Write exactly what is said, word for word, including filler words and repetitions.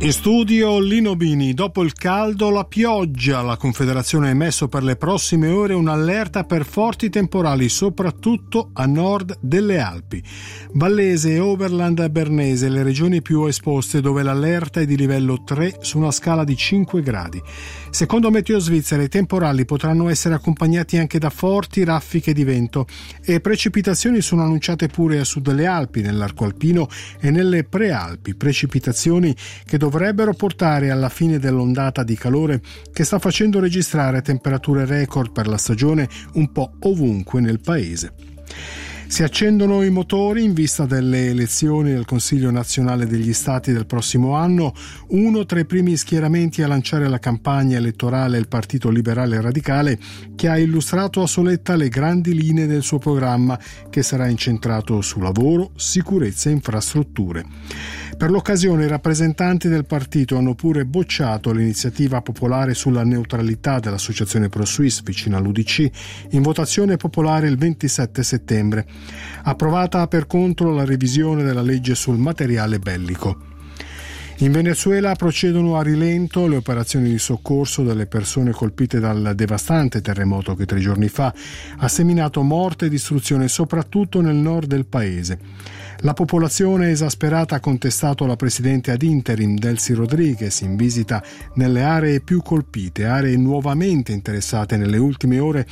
In studio Lino Bini. Dopo il caldo, la pioggia. La Confederazione ha emesso per le prossime ore un'allerta per forti temporali, soprattutto a nord delle Alpi. Vallese, Overland e Bernese, le regioni più esposte, dove l'allerta è di livello tre su una scala di cinque gradi. Secondo Meteo Svizzera, i temporali potranno essere accompagnati anche da forti raffiche di vento e precipitazioni sono annunciate pure a sud delle Alpi, nell'arco alpino e nelle prealpi. Precipitazioni che dovrebbero portare alla fine dell'ondata di calore che sta facendo registrare temperature record per la stagione un po' ovunque nel paese. Si accendono i motori in vista delle elezioni del Consiglio nazionale degli Stati del prossimo anno. Uno tra i primi schieramenti a lanciare la campagna elettorale è il Partito Liberale Radicale, che ha illustrato a Soletta le grandi linee del suo programma, che sarà incentrato su lavoro, sicurezza e infrastrutture. Per l'occasione i rappresentanti del partito hanno pure bocciato l'iniziativa popolare sulla neutralità dell'Associazione Pro Suisse vicino all'U D C in votazione popolare il ventisette settembre. Approvata per contro la revisione della legge sul materiale bellico. In Venezuela procedono a rilento le operazioni di soccorso delle persone colpite dal devastante terremoto che tre giorni fa ha seminato morte e distruzione soprattutto nel nord del paese. La popolazione esasperata ha contestato la presidente ad interim Delcy Rodriguez in visita nelle aree più colpite, aree nuovamente interessate nelle ultime ore